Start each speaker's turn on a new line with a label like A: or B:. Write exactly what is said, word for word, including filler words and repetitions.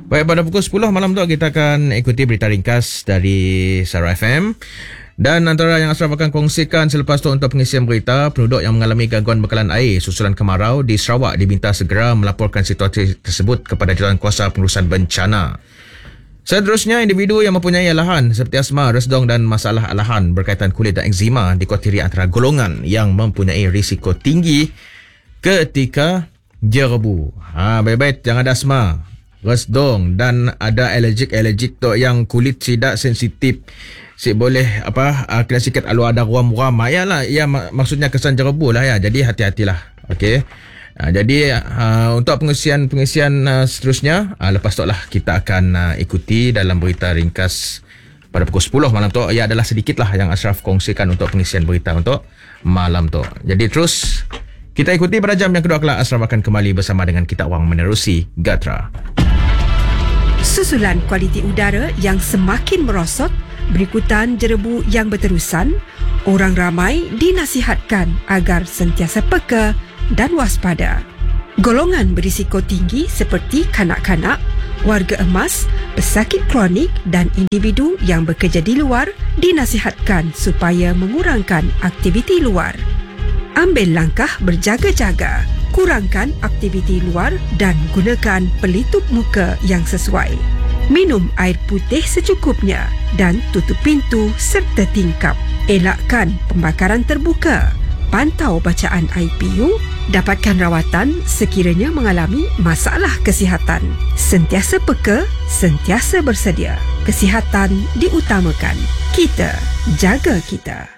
A: Baik, pada pukul sepuluh malam tu kita akan ikuti berita ringkas dari Sara F M. Dan antara yang Ashraf akan kongsikan selepas tu untuk pengisian berita, penduduk yang mengalami gangguan bekalan air susulan kemarau di Sarawak diminta segera melaporkan situasi tersebut kepada Jawatankuasa Pengurusan Bencana. Seterusnya, individu yang mempunyai alahan seperti asma, resdong dan masalah alahan berkaitan kulit dan eczema dikategori antara golongan yang mempunyai risiko tinggi ketika jerebu. Ha, baik-baik, jangan ada asma, resdong dan ada alergik-alergik tu yang kulit tidak sensitif. Si boleh apa uh, kena sikit alu ada ruam-ruam. Ya lah, ya mak- maksudnya kesan jerebu lah ya. Jadi hati-hatilah. Okey. Uh, jadi uh, untuk pengisian-pengisian uh, seterusnya uh, lepas tu lah kita akan uh, ikuti dalam berita ringkas pada pukul sepuluh malam tu. Ya, adalah sedikit lah yang Ashraf kongsikan untuk pengisian berita untuk malam tu. Jadi terus kita ikuti pada jam yang kedua kelak. Ashraf akan kembali bersama dengan kita orang menerusi Gatra.
B: Susulan kualiti udara yang semakin merosot berikutan jerebu yang berterusan, orang ramai dinasihatkan agar sentiasa peka dan waspada. Golongan berisiko tinggi seperti kanak-kanak, warga emas, pesakit kronik dan individu yang bekerja di luar dinasihatkan supaya mengurangkan aktiviti luar. Ambil langkah berjaga-jaga, kurangkan aktiviti luar dan gunakan pelitup muka yang sesuai. Minum air putih secukupnya dan tutup pintu serta tingkap. Elakkan pembakaran terbuka. Pantau bacaan I P U, dapatkan rawatan sekiranya mengalami masalah kesihatan. Sentiasa peka, sentiasa bersedia. Kesihatan diutamakan. Kita jaga kita.